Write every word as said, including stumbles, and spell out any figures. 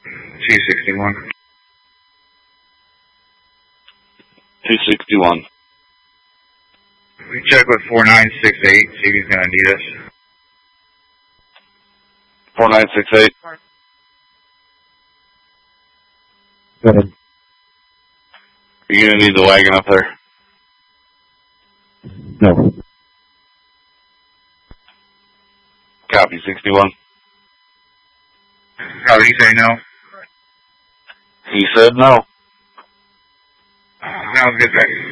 two sixty-one. two sixty-one. We check with four nine six eight, see if he's going to need us. four nine six eight. Go ahead. Are you going to need the wagon up there? No. Copy, sixty-one. How did he say no? He said no. Sounds good, thanks.